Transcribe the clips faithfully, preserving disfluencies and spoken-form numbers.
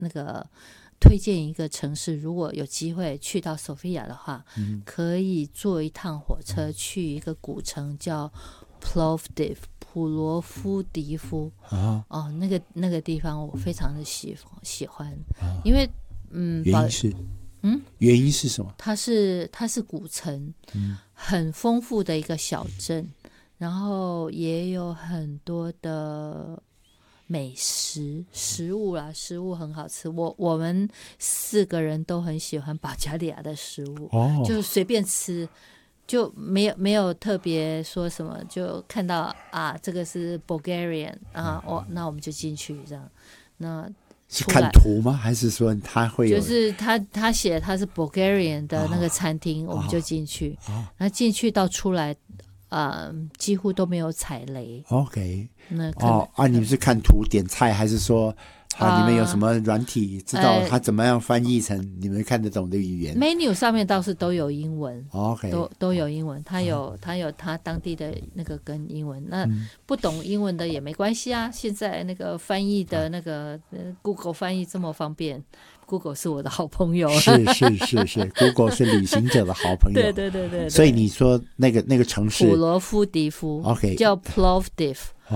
那个推荐一个城市，如果有机会去到索菲亚的话，嗯、可以坐一趟火车去一个古城叫 Plovdiv 普罗夫迪夫、啊、哦，那个那个地方我非常的喜喜欢，啊、因为嗯， 原因是嗯，原因是什么？ 它是它是古城，嗯，很丰富的一个小镇，然后也有很多的美食食物啦，食物很好吃。我我们四个人都很喜欢保加利亚的食物，哦，就是随便吃，就没有没有特别说什么，就看到啊，这个是 Bulgarian 啊，哦，那我们就进去这样。那是看图吗？还是说他会有？ 就是他他写他是 Bulgarian 的那个餐厅，哦，我们就进去，哦，然后进去到出来，呃，几乎都没有踩雷。 OK， 那哦啊，你们是看图点菜，还是说啊，你们有什么软体知道它怎么样翻译成你们看得懂的语言？ menu 上面倒是都有英文， OK， 都都有英文，它有它有它当地的那个跟英文，那不懂英文的也没关系啊。现在那个翻译的那个 Google 翻译这么方便。Google 是我的好朋友， 是是是是 Google 是旅行者的好朋友。 对对对 对, 对。 所以你说那个那个城市普罗夫迪夫 ，OK， 叫 Plovdiv，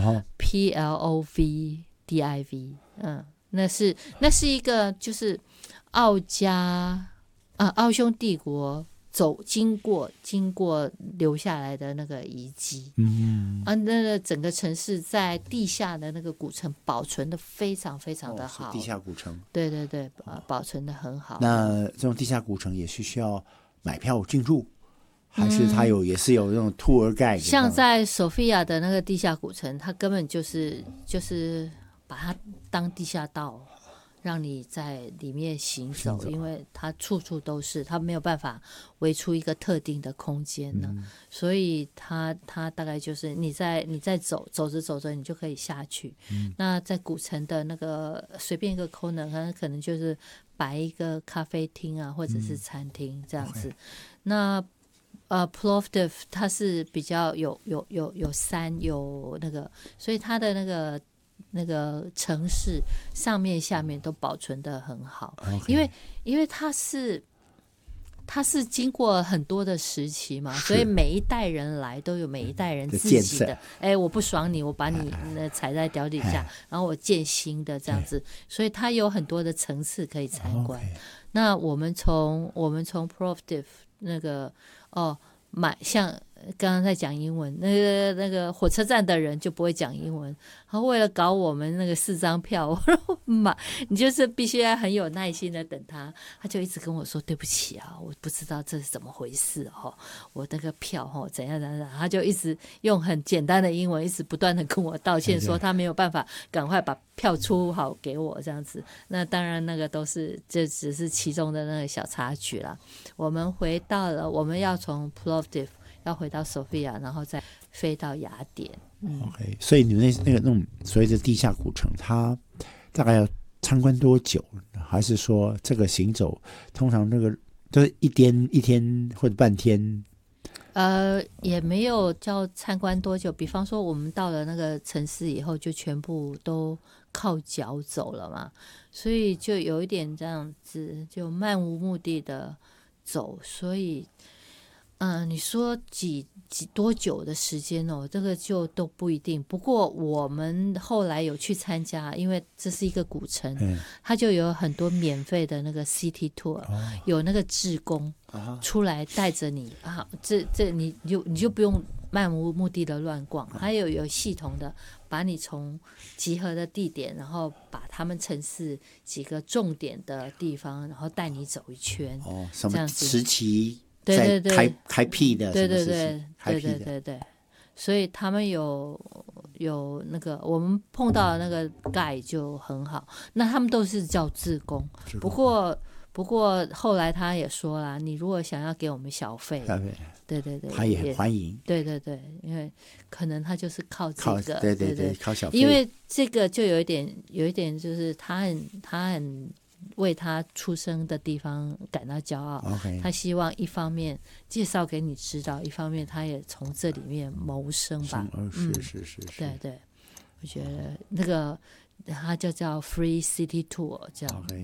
P L O V D I V， 嗯，那是那是一个就是奥加啊奥匈帝国走经过经过留下来的那个遗迹，嗯啊，那个整个城市在地下的那个古城保存的非常非常的好， 哦，地下古城， 对对对，保存的很好。 那这种地下古城也是需要买票进入，还是它有、嗯、也是有那种 tour guide？ 像在索菲亚的那个地下古城，它根本就是就是把它当地下道。让你在里面行走，因为它处处都是，它没有办法围出一个特定的空间呢，嗯、所以它它大概就是你在你在走走着走着，你就可以下去。嗯、那在古城的那个随便一个 corner， 它可能就是摆一个咖啡厅啊，或者是餐厅这样子。嗯、那呃 Plovdiv 它是比较有有有有山有那个，所以它的那个。那个城市上面下面都保存得很好， okay. 因为因为它是它是经过很多的时期嘛，所以每一代人来都有每一代人自己的，哎，我不爽你，我把你踩在脚底下，然后我建新的这样子，所以它有很多的层次可以参观。Okay. 那我们从我们从 Plovdiv 那个哦买像。刚刚在讲英文，那个那个火车站的人就不会讲英文，他为了搞我们那个四张票，我说妈，你就是必须要很有耐心的等他，他就一直跟我说对不起啊，我不知道这是怎么回事哦，我那个票哦怎样怎样，他就一直用很简单的英文，一直不断的跟我道歉，说他没有办法赶快把票出好给我这样子。那当然那个都是这只是其中的那个小插曲啦。我们回到了，我们要从 Plovdiv。要回到索菲亚，然后再飞到雅典。嗯、 OK， 所以你们那那个那种所谓的地下古城，它大概要参观多久？还是说这个行走通常那个都是一天一天或者半天？ 呃，也没有叫参观多久。比方说，我们到了那个城市以后，就全部都靠脚走了嘛，所以就有一点这样子，就漫无目的的走，所以。嗯，你说几几多久的时间哦？这个就都不一定。不过我们后来有去参加，因为这是一个古城，嗯、它就有很多免费的那个 city tour，、哦、有那个志工出来带着你啊，这这你就你就不用漫无目的的乱逛，还有有系统的把你从集合的地点，然后把他们城市几个重点的地方，然后带你走一圈。 哦，什么时期？ 对对对， 开开辟的， 对对对，对对对对，所以他们有有那个我们碰到的那个 guide 就很好，那他们都是叫志工，不过不过后来他也说了，你如果想要给我们小费，对对对， 他也很欢迎， 对对对，因为可能他就是靠这个， 对对 对, 对，靠小费， 因为这个就有一点有一点就是他很他很。为他出生的地方感到骄傲， okay. 他希望一方面介绍给你知道，一方面他也从这里面谋生吧。 是是是是， 对对，我觉得那个它就叫 Free City Tour 这样。 OK。